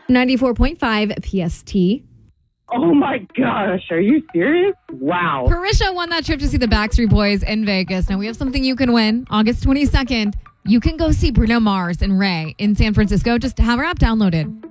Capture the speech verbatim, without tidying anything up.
ninety-four point five P S T. Oh my gosh, are you serious? Wow. Parisha won that trip to see the Backstreet Boys in Vegas. Now we have something you can win. August twenty-second, you can go see Bruno Mars and Ray in San Francisco. Just have our app downloaded.